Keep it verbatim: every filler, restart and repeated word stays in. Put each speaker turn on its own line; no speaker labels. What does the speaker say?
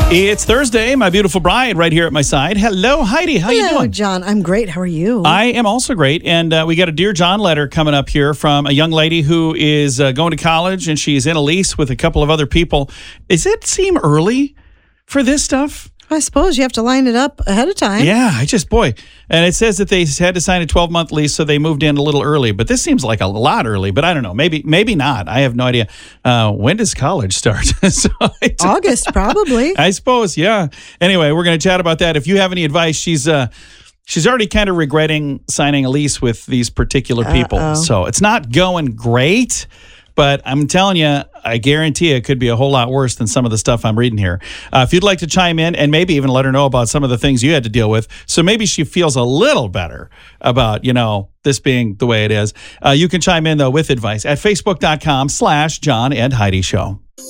It's Thursday. My beautiful bride right here at my side. Hello, Heidi. How
Hello,
you doing?
John. I'm great. How are you?
I am also great. And uh, we got a Dear John letter coming up here from a young lady who is uh, going to college, and she's in a lease with a couple of other people. Does it seem early for this stuff?
I suppose you have to line it up ahead of time.
Yeah, I just, boy. And it says that they had to sign a twelve-month lease, so they moved in a little early. But this seems like a lot early, but I don't know. Maybe maybe not. I have no idea. Uh, when does college start? so
August, probably.
I suppose, yeah. Anyway, we're going to chat about that. If you have any advice, she's uh, she's already kind of regretting signing a lease with these particular people.
Uh-oh.
So it's not going great. But I'm telling you, I guarantee it could be a whole lot worse than some of the stuff I'm reading here. Uh, if you'd like to chime in and maybe even let her know about some of the things you had to deal with, so maybe she feels a little better about, you know, this being the way it is, uh, you can chime in, though, with advice at facebook.com slash John and Heidi Show.